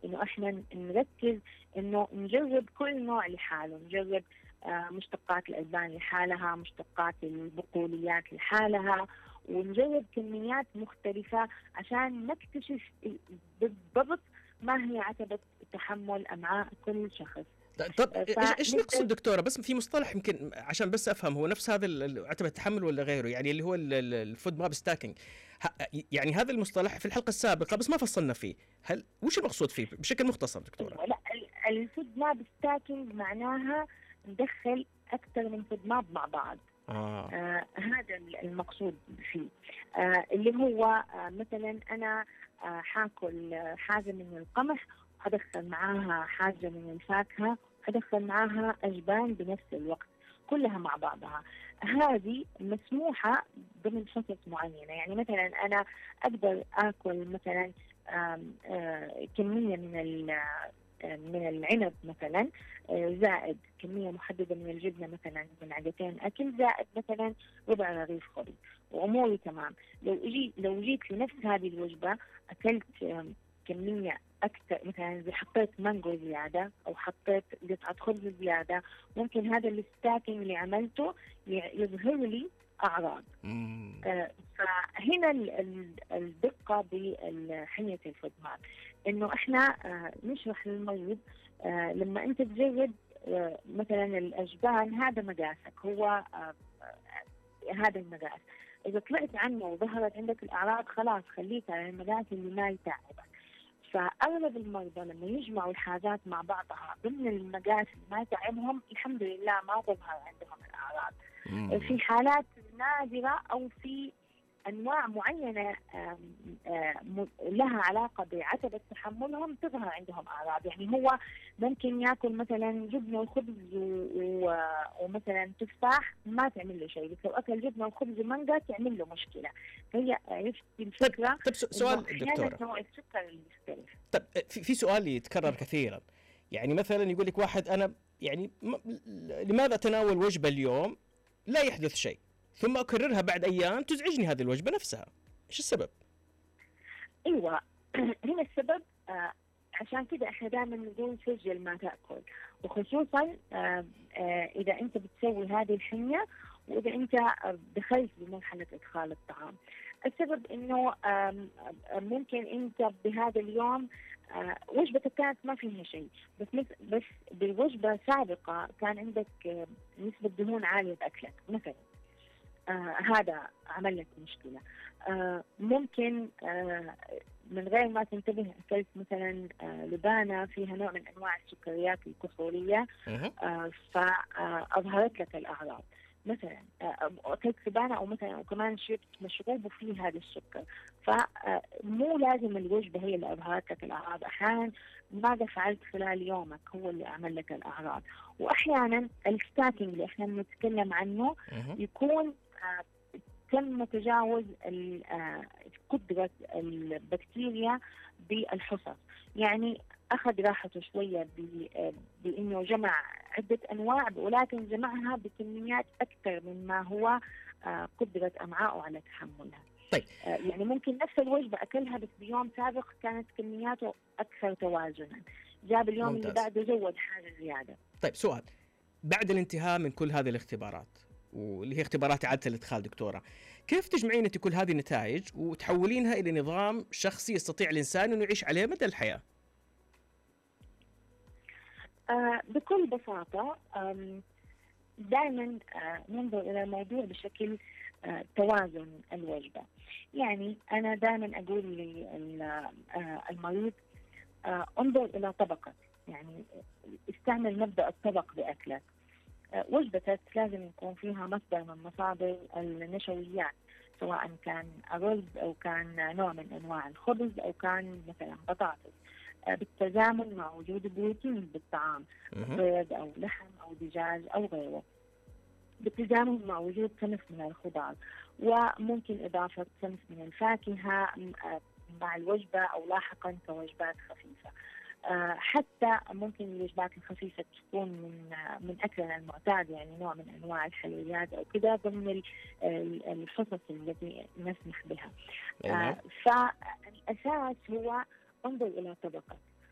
إنه إحنا نركز إنه نجرب كل نوع لحاله، نجرب مشتقات الألبان لحالها، مشتقات البقوليات لحالها، ونجرب كميات مختلفة عشان نكتشف بالضبط ما هي عتبة تحمل أمعاء كل شخص. طب ايش نقصد دكتورة؟ بس في مصطلح يمكن عشان بس افهم، هو نفس هذا عتبة التحمل ولا غيره؟ يعني اللي هو الفود ماب ستاكينج، يعني هذا المصطلح في الحلقة السابقة بس ما فصلنا فيه، هل وش المقصود فيه بشكل مختصر دكتورة؟ لا، الفود ماب ستاكينج معناها ندخل أكثر من فود ماب مع بعض. هذا المقصود فيه. اللي هو مثلا أنا حاكل حاجة من القمح، أدخل معاها حاجة من الفاكهة، أدخل معاها أجبان بنفس الوقت، كلها مع بعضها. هذه مسموحة ضمن حصص معينة. يعني مثلا أنا أقدر أكل مثلا كمية من العنب مثلا، زائد كمية محددة من الجبنة مثلا من عدتين أكل، زائد مثلا ربع رغيف خبز، وأموري تمام. لو جيت لنفس هذه الوجبة أكلت كمية أكثر، مثلا إذا حطيت مانجو زيادة أو حطيت قطعة خبز زيادة، ممكن هذا الستاكينج اللي عملته يظهر لي أعراض. فهنا الدقة بحمية الفود ماب، إنه إحنا نشرح للمريض لما أنت تجرب مثلا الأجبان، هذا مقاسك، هو هذا المقاس. إذا طلعت عنه وظهرت عندك الأعراض، خلاص خليك على المقاس اللي ما يتعبك. فأغلب المرضى لما يجمعوا الحاجات مع بعضها ضمن المقاس اللي ما يتعبهم، الحمد لله ما تظهر عندهم الأعراض. في حالات نادرة أو في أنواع معينة لها علاقة بعتبة تحملهم تظهر عندهم أعراض. يعني هو ممكن يأكل مثلا جبنة وخبز ومثلا تفاح ما تعمل له شيء، لو أكل جبنة وخبز ومانجا تعمل له مشكلة. هي عرفت الفكرة. طب سؤال دكتورة، نوع السكر اللي يختلف. طب في سؤال يتكرر كثيرا، يعني مثلا يقول لك واحد أنا يعني لماذا أتناول وجبة اليوم لا يحدث شيء، ثم أكررها بعد أيام تزعجني هذه الوجبة نفسها، إيش السبب؟ أيوة هنا السبب عشان كده إحنا دائما نقول سجل ما تأكل، وخصوصا إذا أنت بتسوي هذه الحمية وإذا أنت دخلت بمرحلة إدخال الطعام. السبب إنه ممكن أنت بهذا اليوم وجبتك كانت ما فيها شيء، بس بالوجبة سابقة كان عندك نسبة دهون عالية بأكلك مثلا، هذا عمل لك مشكلة. ممكن من غير ما تنتبه أكلت مثلا لبانة فيها نوع من أنواع السكريات الكحولية، فأظهرت لك الأعراض. مثلا أكلت لبانة أو مثلا وكمان شربت مشروب وفيه هذا السكر، فمو لازم الوجبة هي اللي أظهرت لك الأعراض. أحيانا ماذا فعلت خلال يومك هو اللي عمل لك الأعراض. وأحيانا الستاكينج اللي إحنا بنتكلم عنه يكون تم تجاوز قدرة البكتيريا بالحصص، يعني أخذ راحته شوية بأنه جمع عدة أنواع، ولكن جمعها بكميات أكثر مما هو قدرة أمعائه على تحملها. طيب. يعني ممكن نفس الوجبة أكلها بس بيوم سابق كانت كمياته أكثر توازنا، جاب اليوم ممتاز. اللي بعده زود حاجة زيادة. طيب سؤال، بعد الانتهاء من كل هذه الاختبارات واللي هي اختبارات إعادة الإدخال دكتورة، كيف تجمعين أنت كل هذه النتائج وتحولينها إلى نظام شخصي يستطيع الإنسان أنه يعيش عليه مدى الحياة؟ بكل بساطة دائما ننظر إلى الموضوع بشكل توازن الوجبة. يعني أنا دائما أقول للمريض انظر إلى طبقك، يعني استعمل مبدأ الطبق بأكلك. وجبتك لازم يكون فيها مصدر من مصادر النشويات، سواء كان أرز أو كان نوع من أنواع الخبز أو كان مثلا بطاطس، بالتزامن مع وجود البروتين بالطعام، بيض أو لحم أو دجاج أو غيره، بالتزامن مع وجود صنف من الخضار، وممكن إضافة صنف من الفاكهة مع الوجبة أو لاحقا كوجبات خفيفة. حتى ممكن الوجبات الخفيفة تكون من أكلنا المعتاد، يعني نوع من أنواع الحلويات أو كذا ضمن الحصص التي نسمح بها. فالأساس هو انظر إلى طبقك،